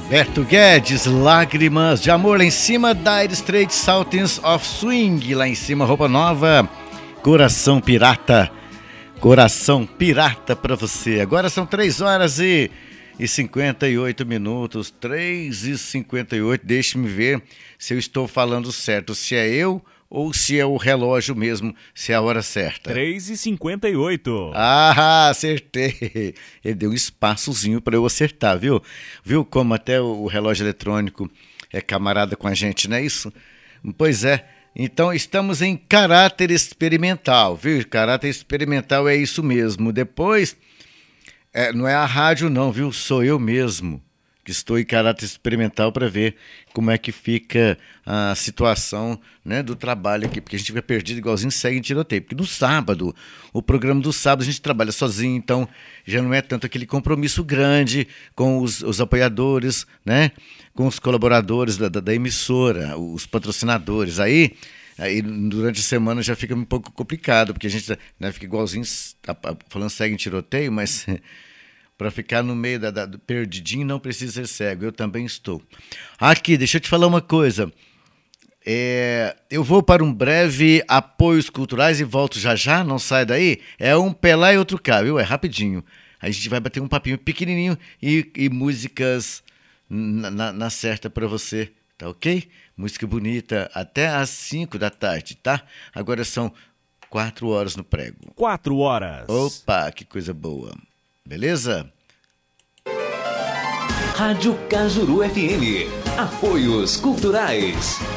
Beto Guedes, Lágrimas de Amor, lá em cima, Dire Straits, Sultans of Swing, lá em cima, Roupa Nova, Coração Pirata pra você. Agora são 3 horas e 58 minutos, 3h58, deixe-me ver se eu estou falando certo, se é eu ou se é o relógio mesmo, se é a hora certa. 3h58. Ah, acertei. Ele deu um espaçozinho para eu acertar, viu? Viu como até o relógio eletrônico é camarada com a gente, não é isso? Pois é. Então estamos em caráter experimental, viu? Caráter experimental é isso mesmo. Depois, não é a rádio não, viu? Sou eu mesmo que estou em caráter experimental para ver como é que fica a situação, né, do trabalho aqui, porque a gente fica perdido igualzinho segue em tiroteio, porque no sábado, o programa do sábado a gente trabalha sozinho, então já não é tanto aquele compromisso grande com os apoiadores, né, com os colaboradores da emissora, os patrocinadores, aí durante a semana já fica um pouco complicado, porque a gente, né, fica igualzinho, falando segue em tiroteio, mas... Para ficar no meio do perdidinho não precisa ser cego, eu também estou. Aqui, deixa eu te falar uma coisa. Eu vou para um breve apoios culturais e volto já já, não sai daí. É um pé lá e outro cá, viu? É rapidinho. A gente vai bater um papinho pequenininho e músicas na certa para você, tá ok? Música bonita até às 5 da tarde, tá? Agora são 4 horas no prego. 4 horas. Opa, que coisa boa. Beleza? Rádio Cajuru FM. Apoios culturais.